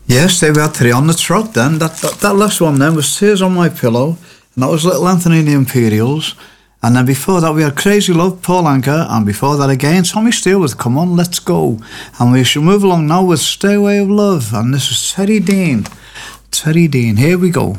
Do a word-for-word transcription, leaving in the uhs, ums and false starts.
Yes, they were three on the trot then. That, that that last one then was Tears on My Pillow, and that was Little Anthony and the Imperials. And then before that we had Crazy Love, Paul Anka, and before that again Tommy Steele with Come On Let's Go. And we shall move along now with Stairway of Love, and this is Terry Dean. Terry Dean, here we go.